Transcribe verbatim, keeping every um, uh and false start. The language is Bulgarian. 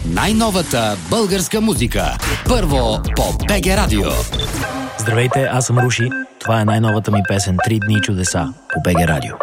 Най-новата българска музика. Първо по БГ Радио. Здравейте, аз съм Руши. Това е най-новата ми песен «Три дни чудеса» по БГ Радио.